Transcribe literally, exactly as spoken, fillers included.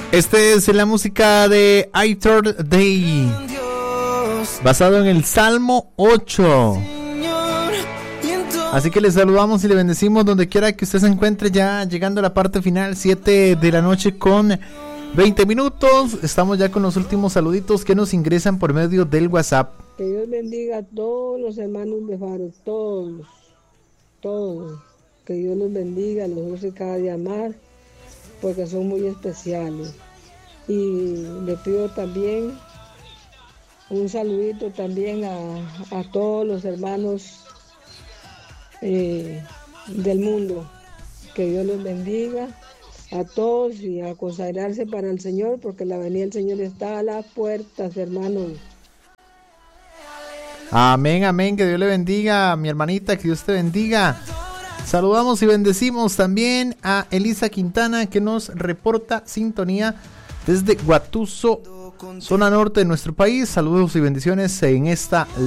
Este es la música de Aitor Day, basado en el Salmo ocho. Así que le saludamos y le bendecimos donde quiera que usted se encuentre, ya llegando a la parte final, siete de la noche con veinte minutos. Estamos ya con los últimos saluditos que nos ingresan por medio del WhatsApp. Que Dios bendiga a todos los hermanos de Faro, todos, todos. Que Dios los bendiga, los use cada día más, porque son muy especiales. Y le pido también un saludito también a, a todos los hermanos eh, del mundo. Que Dios los bendiga a todos y a consagrarse para el Señor, porque la venida del Señor está a las puertas, hermanos. Amén, amén, que Dios le bendiga, mi hermanita, que Dios te bendiga. Saludamos y bendecimos también a Elisa Quintana, que nos reporta sintonía desde Guatuso, zona norte de nuestro país. Saludos y bendiciones en esta